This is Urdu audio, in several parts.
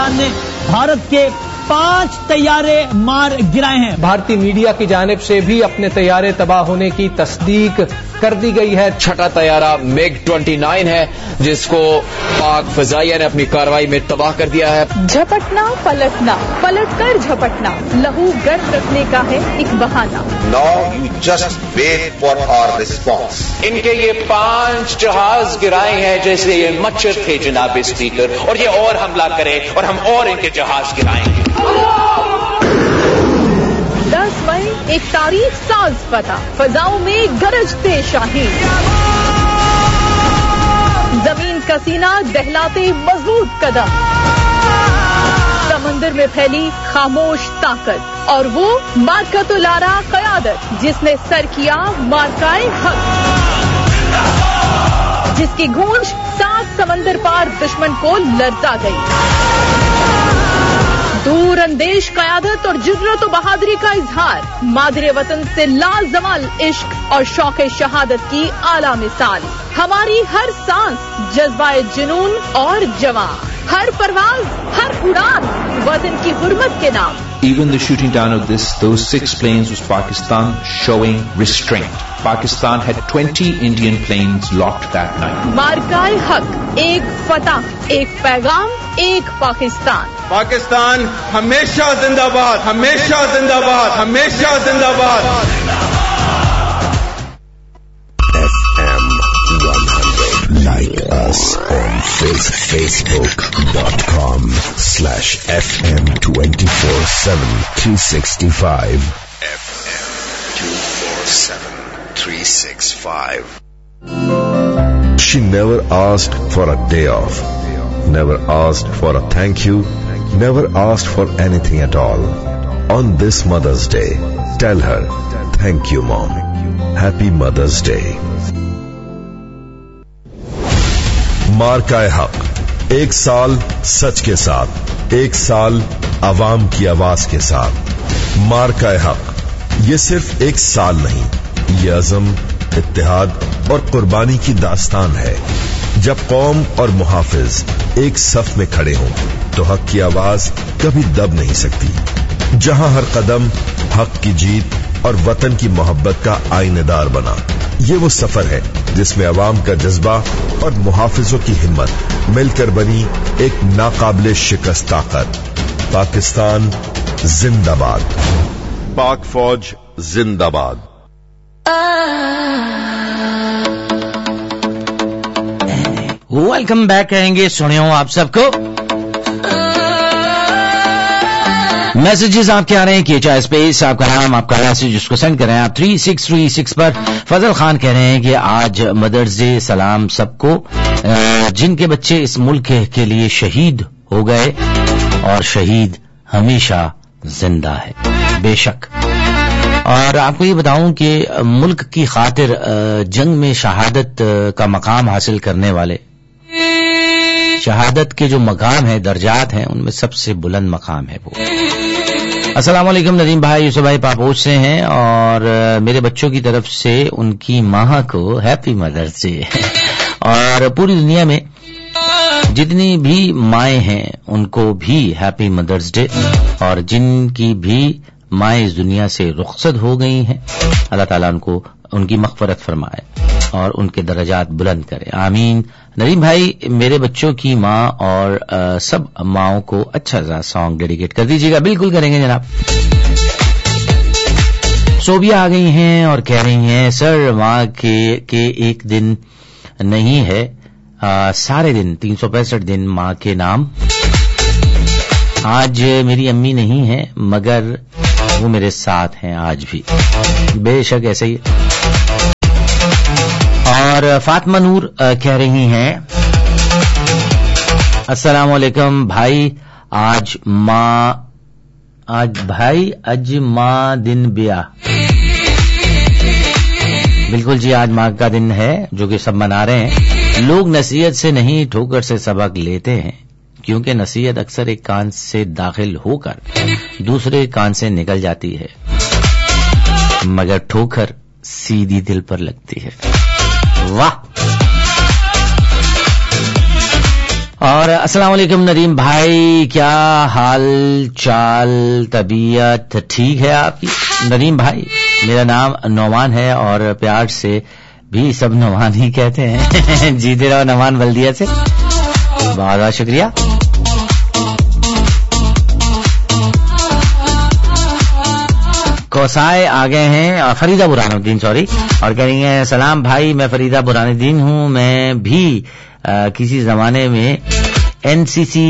पाकिस्तान ने भारत के 5 तैयारे मार गिराए हैं। भारतीय मीडिया की जानिब से भी अपने तैयारे तबाह होने की तस्दीक कर दी गई है। छठा तैयारा MiG-29 है जिसको पाक फजाइया ने अपनी कार्रवाई में तबाह कर दिया है। झपटना पलटना, पलटकर झपटना, लहू गर्म रखने का है एक बहाना। Now you just wait for our response. इनके ये 5 जहाज गिराए हैं जैसे ये मच्छर थे जनाब स्पीकर, और ये और हमला करे और हम और इनके जहाज गिराएंगे। 10 मई एक तारीख साज पता, फजाओं में गरजते शाहीन, जमीन का सीना दहलाते मजबूत कदम, समंदर में फैली खामोश ताकत, और वो मार्कतुलारा क़यादत जिसने सर किया मार्काए हक, जिसकी गूंज 7 समंदर पार दुश्मन को लरजा गई। दूर अंदेश क़यादत और जुर्रत और बहादुरी का इजहार, मादरे वतन से लाजवाल इश्क और शौक़ शहादत की आला मिसाल। हमारी हर सांस जज्बाए जुनून और जवां, हर परवाज हर उड़ान वतन की हुर्मत के नाम। Even the shooting down of those 6 planes was Pakistan showing restraint. Pakistan had 20 Indian planes locked that night. मार्काए हक, एक फतह, एक पैगाम, एक पाकिस्तान। पाकिस्तान हमेशा जिंदाबाद, हमेशा जिंदाबाद, हमेशा जिंदाबाद। FM 100. Like us on Facebook.com/FM 24/7 365. FM 24/7 365. She never asked for a day off, never asked for a thank you, never asked for anything at all. On this Mother's Day, tell her, thank you Mom. Happy Mother's Day. मार्काए हक, 1 साल सच के साथ, 1 साल आवाम की आवाज के साथ। मार्काए हक, ये सिर्फ 1 साल नहीं, ये अज़म, इत्तेहाद और कुर्बानी की दास्तान है। जब कौम और मुहाफिज एक सफ में खड़े हों तो हक की आवाज कभी दब नहीं सकती। जहां हर कदम हक की जीत और वतन की मोहब्बत का आईनेदार बना, ये वो सफर है जिसमें अवाम का जज्बा और मुहाफिजों की हिम्मत मिलकर बनी एक नाकाबिले शिकस्त ताकत। पाकिस्तान जिंदाबाद, पाक फौज जिंदाबाद। वेलकम बैक कहेंगे सुनियो आप सबको। मैसेजेस आपके आ रहे हैं कि चाहे स्पेस आपका नाम आपका मैसेज उसको सेंड करें आप 3636 पर। फजल खान कह रहे हैं कि आज मदर्स डे, सलाम सबको जिनके बच्चे इस मुल्क के लिए शहीद हो गए, और शहीद हमेशा जिंदा है बेशक। और आपको ये बताऊं कि मुल्क की खातिर जंग में शहादत का मकाम हासिल करने वाले, शहादत के जो मकाम है, दर्जात हैं, उनमें सबसे बुलंद मकाम है वो। अस्सलाम वालेकुम नदीम भाई, यूसुफ भाई पापोच से हैं, और मेरे बच्चों की तरफ से उनकी माँ को हैप्पी मदर्स डे। और पूरी दुनिया में जितनी भी माएँ हैं उनको भी हैप्पी मदर्स डे, और जिनकी भी माएँ इस दुनिया से रुखसत हो गई हैं, अल्लाह ताला उनको उनकी मग़फ़िरत फरमाए और उनके दर्जात बुलंद करे, आमीन। नदीम भाई, मेरे बच्चों की माँ और सब माँओं को अच्छा सा सॉन्ग डेडिकेट कर दीजिएगा। बिल्कुल करेंगे जनाब। सोबिया आ गई हैं और कह रही हैं सर माँ के एक दिन नहीं है, सारे दिन 365 दिन माँ के नाम। आज मेरी अम्मी नहीं है मगर वो मेरे साथ हैं आज भी, बेशक ऐसे ही। और फातिमा नूर कह रही हैं अस्सलाम वालेकुम भाई, आज माँ दिन ब्याह। बिल्कुल जी, आज माँ का दिन है जो कि सब मना रहे हैं। लोग नसीहत से नहीं ठोकर से सबक लेते हैं, क्योंकि नसीहत अक्सर एक कान से दाखिल होकर दूसरे कान से निकल जाती है, मगर ठोकर सीधी दिल पर लगती है। वाह। اور السلام علیکم ندیم بھائی، کیا حال چال، طبیعت ٹھیک ہے آپ کی؟ ندیم بھائی، میرا نام نعمان ہے اور پیار سے بھی سب نعمان ہی کہتے ہیں. جیتے رہو نعمان بلدیہ سے، بہت بہت شکریہ. کوسائے آ گئے ہیں فریدہ برہان الدین اور کہہ رہی ہیں سلام بھائی، میں فریدہ برہان الدین ہوں. میں بھی کسی زمانے میں این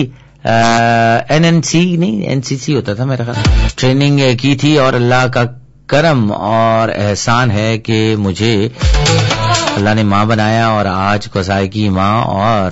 سی سی ہوتا تھا میرا خیال، ٹریننگ کی تھی اور اللہ کا کرم اور احسان ہے کہ مجھے اللہ نے ماں بنایا اور آج کوسائے کی ماں اور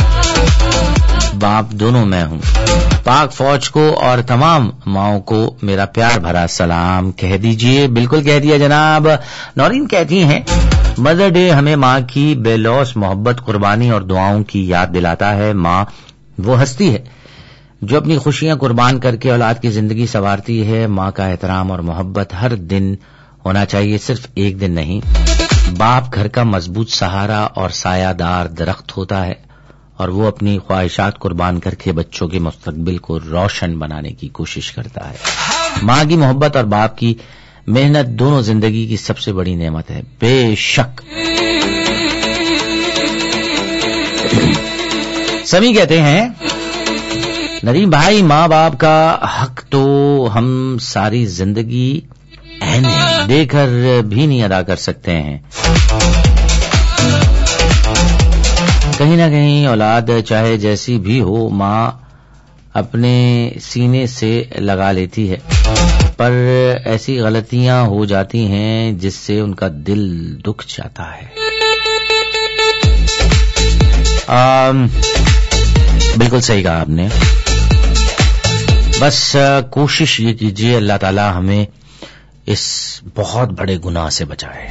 باپ دونوں میں ہوں. پاک فوج کو اور تمام ماؤں کو میرا پیار بھرا سلام کہہ دیجئے. بالکل کہہ دیا جناب. نورین کہتی ہیں مدر ڈے ہمیں ماں کی بے لوث محبت، قربانی اور دعاؤں کی یاد دلاتا ہے. ماں وہ ہستی ہے جو اپنی خوشیاں قربان کر کے اولاد کی زندگی سنوارتی ہے. ماں کا احترام اور محبت ہر دن ہونا چاہیے، صرف ایک دن نہیں. باپ گھر کا مضبوط سہارا اور سایہ دار درخت ہوتا ہے اور وہ اپنی خواہشات قربان کر کے بچوں کے مستقبل کو روشن بنانے کی کوشش کرتا ہے. ماں کی محبت اور باپ کی محنت دونوں زندگی کی سب سے بڑی نعمت ہے، بے شک. سمی کہتے ہیں ندیم بھائی، ماں باپ کا حق تو ہم ساری زندگی دے کر بھی نہیں ادا کر سکتے ہیں. کہیں نہ کہیں اولاد چاہے جیسی بھی ہو، ماں اپنے سینے سے لگا لیتی ہے، پر ایسی غلطیاں ہو جاتی ہیں جس سے ان کا دل دکھ جاتا ہے. بالکل صحیح کہا آپ نے. بس کوشش یہ کیجیے اللہ تعالی ہمیں اس بہت بڑے گناہ سے بچائے.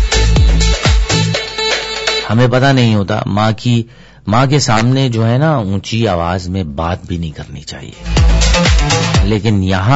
ہمیں پتہ نہیں ہوتا، ماں کے سامنے جو ہے نا اونچی آواز میں بات بھی نہیں کرنی چاہیے، لیکن یہاں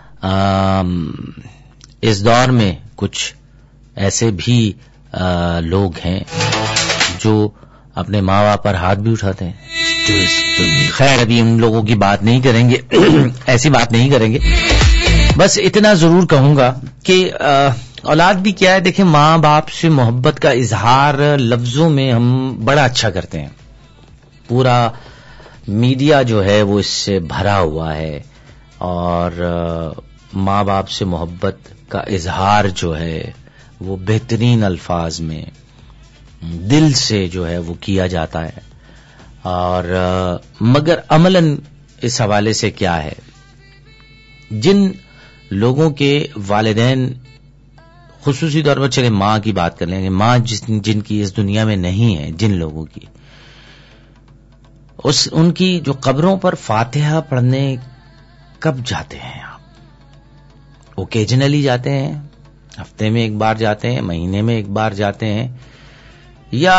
اس دور میں کچھ ایسے بھی لوگ ہیں جو اپنے ماں باپ پر ہاتھ بھی اٹھاتے ہیں. خیر ابھی ان لوگوں کی بات نہیں کریں گے، ایسی بات نہیں کریں گے. بس اتنا ضرور کہوں گا کہ اولاد بھی کیا ہے، دیکھیں ماں باپ سے محبت کا اظہار لفظوں میں ہم بڑا اچھا کرتے ہیں. پورا میڈیا جو ہے وہ اس سے بھرا ہوا ہے اور ماں باپ سے محبت کا اظہار جو ہے وہ بہترین الفاظ میں دل سے جو ہے وہ کیا جاتا ہے. اور مگر عملاً اس حوالے سے کیا ہے، جن لوگوں کے والدین، خصوصی طور پر چلے ماں کی بات کر لیں گے، ماں جن کی اس دنیا میں نہیں ہے، جن لوگوں کی ان کی جو قبروں پر فاتحہ پڑھنے کب جاتے ہیں آپ؟ اوکیجنلی جاتے ہیں، ہفتے میں ایک بار جاتے ہیں، مہینے میں ایک بار جاتے ہیں، یا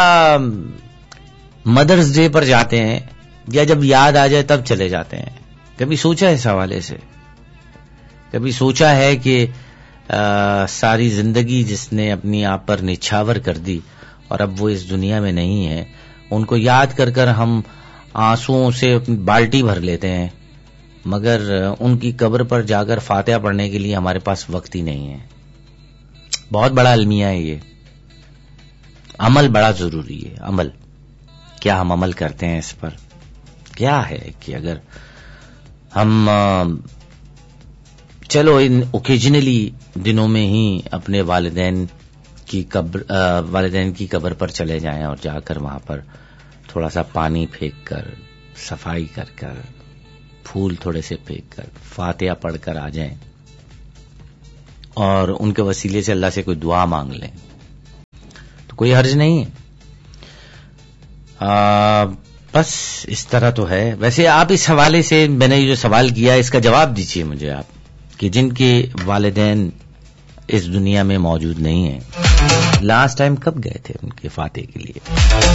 مدرس ڈے پر جاتے ہیں، یا جب یاد آ جائے تب چلے جاتے ہیں؟ کبھی سوچا ہے اس حوالے سے؟ کبھی سوچا ہے کہ ساری زندگی جس نے اپنی آپ پر نچھاور کر دی اور اب وہ اس دنیا میں نہیں ہے، ان کو یاد کر کر ہم آنسوؤں سے بالٹی بھر لیتے ہیں، مگر ان کی قبر پر جا کر فاتحہ پڑھنے کے لیے ہمارے پاس وقت ہی نہیں ہے. بہت بڑا المیہ ہے یہ. عمل بڑا ضروری ہے. عمل کیا ہم عمل کرتے ہیں اس پر؟ کیا ہے کہ اگر ہم چلو ان اوکیجنلی دنوں میں ہی اپنے والدین کی قبر پر چلے جائیں اور جا کر وہاں پر تھوڑا سا پانی پھینک کر، صفائی کر کر، پھول تھوڑے سے پھینک کر، فاتحہ پڑھ کر آ جائیں اور ان کے وسیلے سے اللہ سے کوئی دعا مانگ لیں تو کوئی حرج نہیں ہے. بس اس طرح تو ہے. ویسے آپ اس حوالے سے میں نے جو سوال کیا اس کا جواب دیجیے مجھے آپ، کہ جن کے والدین اس دنیا میں موجود نہیں ہیں، لاسٹ ٹائم کب گئے تھے ان کے فاتحے کے لیے؟